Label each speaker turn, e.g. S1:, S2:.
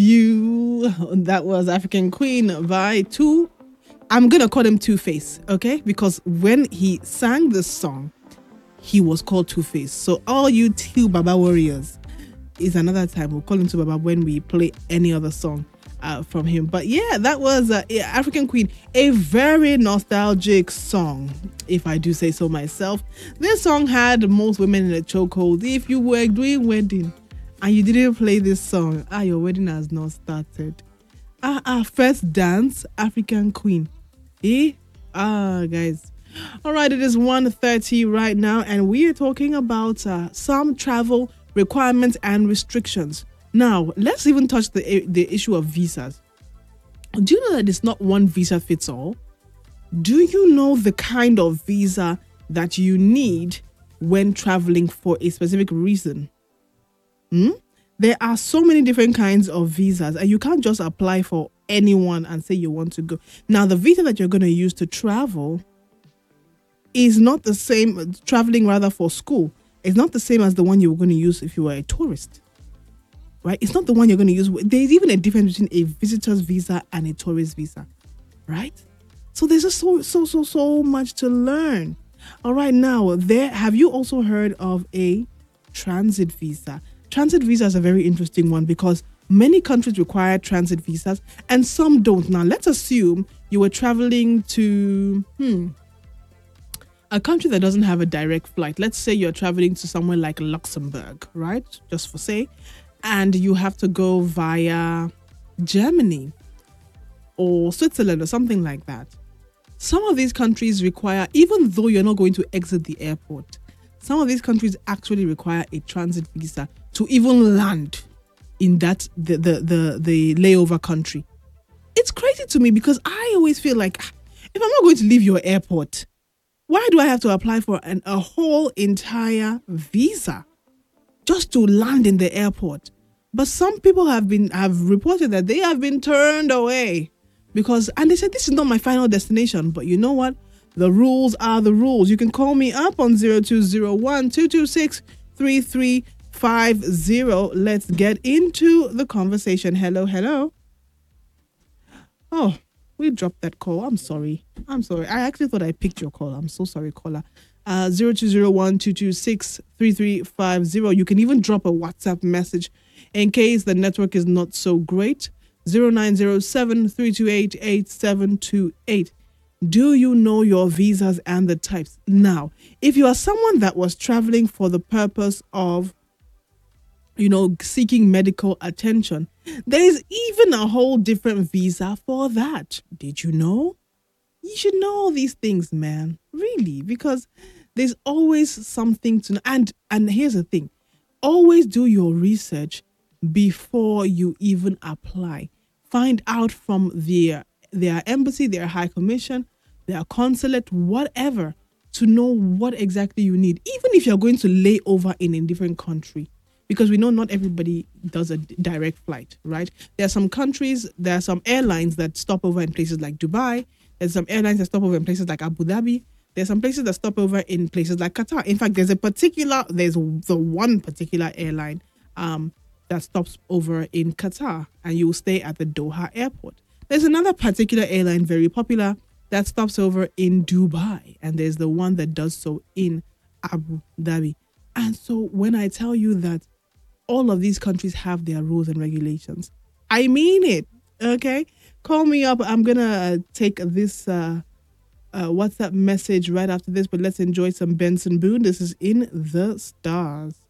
S1: you. That was African Queen by Two. I'm going to call him Two-Face, okay? Because when he sang this song, he was called Two-Face. So all you Two Baba warriors, is another time. We'll call him Two Baba when we play any other song from him. But yeah, that was African Queen. A very nostalgic song, if I do say so myself. This song had most women in a chokehold. If you were doing wedding and you didn't play this song, your wedding has not started. First dance, African Queen. Guys. All right, it is 1:30 right now, and we are talking about some travel requirements and restrictions. Now, let's even touch the issue of visas. Do you know that it's not one visa fits all? Do you know the kind of visa that you need when traveling for a specific reason? There are so many different kinds of visas, and you can't just apply for anyone and say you want to go. Now, the visa that you're going to use to travel is not the same, traveling rather for school. It's not the same as the one you were going to use if you were a tourist, right? It's not the one you're going to use. There's even a difference between a visitor's visa and a tourist visa, right? So there's just so much to learn. All right, now, have you also heard of a transit visa? Transit visa is a very interesting one because many countries require transit visas and some don't. Now, let's assume you were traveling to a country that doesn't have a direct flight. Let's say you're traveling to somewhere like Luxembourg, right? Just for say, and you have to go via Germany or Switzerland or something like that. Some of these countries require, even though you're not going to exit the airport, some of these countries actually require a transit visa to even land in that the layover country. It's crazy to me because I always feel like if I'm not going to leave your airport, why do I have to apply for a whole entire visa just to land in the airport? But some people have reported that they have been turned away and they said, this is not my final destination. But you know what? The rules are the rules. You can call me up on 0201-226-3350. Let's get into the conversation. Hello. Oh, we dropped that call. I'm sorry. I actually thought I picked your call. I'm so sorry, caller. 0201-226-3350. You can even drop a WhatsApp message in case the network is not so great. 0907-328-8728. Do you know your visas and the types? Now, if you are someone that was traveling for the purpose of, seeking medical attention, there is even a whole different visa for that. Did you know? You should know all these things, man. Really, because there's always something to know. And here's the thing. Always do your research before you even apply. Find out from their embassy, their high commission, their consulate, whatever, to know what exactly you need. Even if you're going to lay over in a different country. Because we know not everybody does a direct flight, right? There are some countries, there are some airlines that stop over in places like Dubai. There's some airlines that stop over in places like Abu Dhabi. There's some places that stop over in places like Qatar. In fact, there's the one particular airline that stops over in Qatar, and you will stay at the Doha airport. There's another particular airline, very popular, that stops over in Dubai, and there's the one that does so in Abu Dhabi. And so when I tell you that all of these countries have their rules and regulations, I mean it, okay? Call me up. I'm going to take this WhatsApp message right after this, but let's enjoy some Benson Boone. This is In the Stars.